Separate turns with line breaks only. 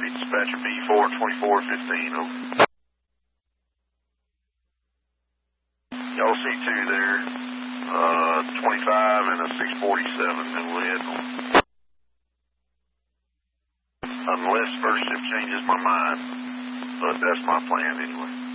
Navy, dispatcher B4 2415, over. Y'all see two there, 25 and a 647, then we'll head on. Unless first shift changes my mind, but that's my plan anyway.